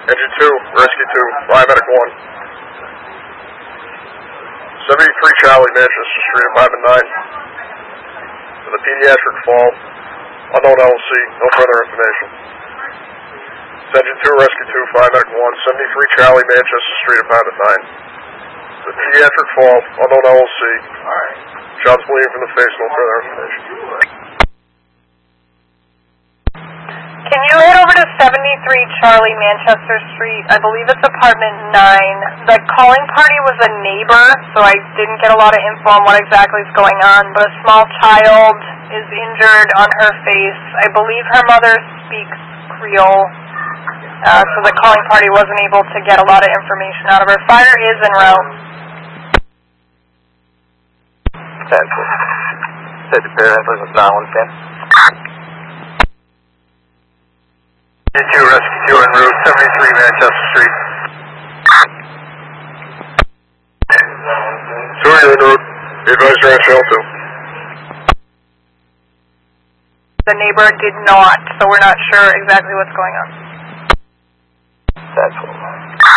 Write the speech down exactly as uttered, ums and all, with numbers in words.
Engine two, Rescue two, Paramedic one. seventy-three Charlie, Manchester Street, Apartment nine. With a pediatric fall. Unknown L C, no further information. Engine two, Rescue two, Paramedic one, seventy-three Charlie, Manchester Street, Apartment nine. The pediatric fall, unknown L C. Shots bleeding from the face, no further information. Can you head over to seventy-three Charlie, Manchester Street? I believe it's apartment nine. The calling party was a neighbor, so I didn't get a lot of info on what exactly is going on, but a small child is injured on her face. I believe her mother speaks Creole, uh, so the calling party wasn't able to get a lot of information out of her. Fire is en route. ten four. Said the parent was nine one ten. two, Rescue two en route, seventy-three Manchester Street. two, you're en route. Be advised you're on Shell two. The neighbor did not, so we're not sure exactly what's going on. That's what.